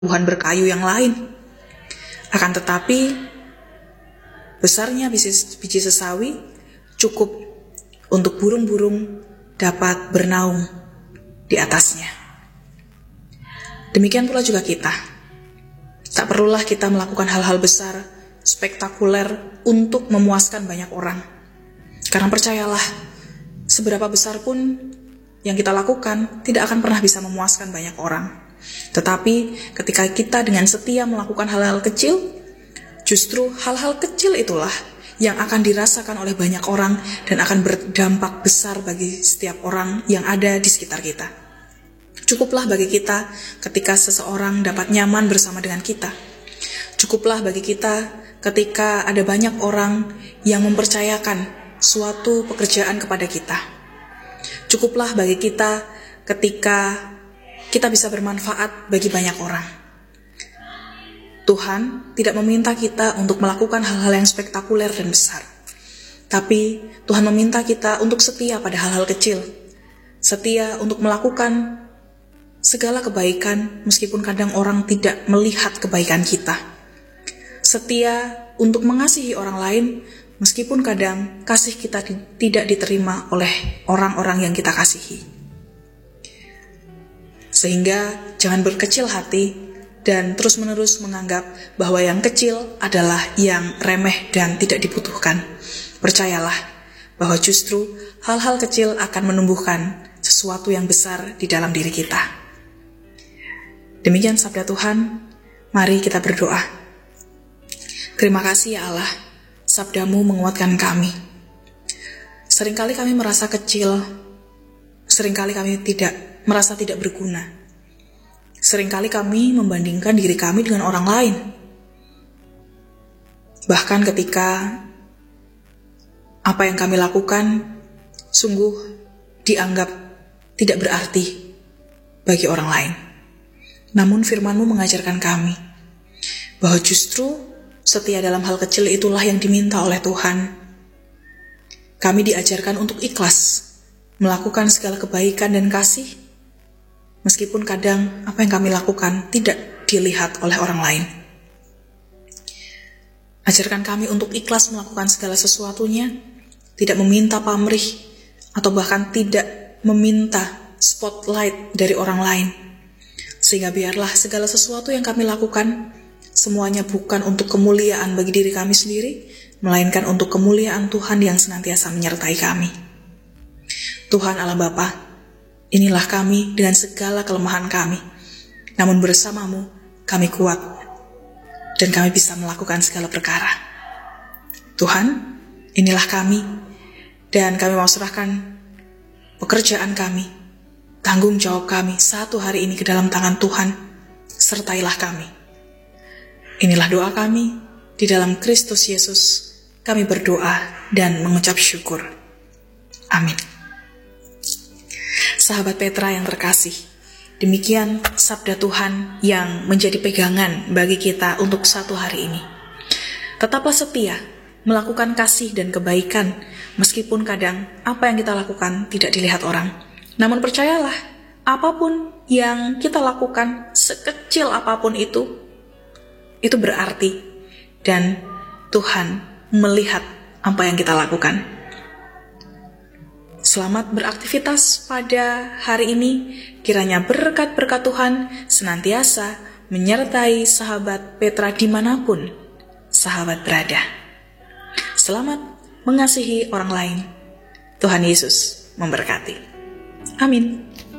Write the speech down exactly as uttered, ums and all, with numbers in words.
tumbuhan berkayu yang lain. Akan tetapi, besarnya biji sesawi cukup untuk burung-burung dapat bernaung di atasnya. Demikian pula juga kita. Tak perlulah kita melakukan hal-hal besar, spektakuler untuk memuaskan banyak orang. Karena percayalah, seberapa besar pun yang kita lakukan tidak akan pernah bisa memuaskan banyak orang. Tetapi ketika kita dengan setia melakukan hal-hal kecil, justru hal-hal kecil itulah yang akan dirasakan oleh banyak orang dan akan berdampak besar bagi setiap orang yang ada di sekitar kita. Cukuplah bagi kita ketika seseorang dapat nyaman bersama dengan kita. Cukuplah bagi kita ketika ada banyak orang yang mempercayakan suatu pekerjaan kepada kita. Cukuplah bagi kita ketika kita bisa bermanfaat bagi banyak orang. Tuhan tidak meminta kita untuk melakukan hal-hal yang spektakuler dan besar. Tapi Tuhan meminta kita untuk setia pada hal-hal kecil. Setia untuk melakukan segala kebaikan meskipun kadang orang tidak melihat kebaikan kita. Setia untuk mengasihi orang lain meskipun kadang kasih kita tidak diterima oleh orang-orang yang kita kasihi. Sehingga jangan berkecil hati dan terus-menerus menganggap bahwa yang kecil adalah yang remeh dan tidak dibutuhkan. Percayalah bahwa justru hal-hal kecil akan menumbuhkan sesuatu yang besar di dalam diri kita. Demikian sabda Tuhan, mari kita berdoa. Terima kasih ya Allah, sabdamu menguatkan kami. Seringkali kami merasa kecil, seringkali kami tidak merasa tidak berguna. Seringkali kami membandingkan diri kami dengan orang lain. Bahkan ketika apa yang kami lakukan sungguh dianggap tidak berarti bagi orang lain. Namun firman-Mu mengajarkan kami bahwa justru setia dalam hal kecil itulah yang diminta oleh Tuhan. Kami diajarkan untuk ikhlas, melakukan segala kebaikan dan kasih, meskipun kadang apa yang kami lakukan tidak dilihat oleh orang lain. Ajarkan kami untuk ikhlas melakukan segala sesuatunya, tidak meminta pamrih, atau bahkan tidak meminta spotlight dari orang lain. Sehingga biarlah segala sesuatu yang kami lakukan, semuanya bukan untuk kemuliaan bagi diri kami sendiri, melainkan untuk kemuliaan Tuhan yang senantiasa menyertai kami. Tuhan Allah Bapa, inilah kami dengan segala kelemahan kami. Namun bersama-Mu, kami kuat, dan kami bisa melakukan segala perkara. Tuhan, inilah kami, dan kami mau serahkan pekerjaan kami, tanggung jawab kami satu hari ini ke dalam tangan Tuhan. Sertailah kami. Inilah doa kami, di dalam Kristus Yesus, kami berdoa dan mengucap syukur. Amin. Sahabat Petra yang terkasih, demikian sabda Tuhan yang menjadi pegangan bagi kita untuk satu hari ini. Tetaplah setia, melakukan kasih dan kebaikan, meskipun kadang apa yang kita lakukan tidak dilihat orang. Namun percayalah, apapun yang kita lakukan, sekecil apapun itu, itu berarti, dan Tuhan melihat apa yang kita lakukan. Selamat beraktivitas pada hari ini. Kiranya berkat-berkat Tuhan senantiasa menyertai sahabat Petra dimanapun sahabat berada. Selamat mengasihi orang lain. Tuhan Yesus memberkati. Amin.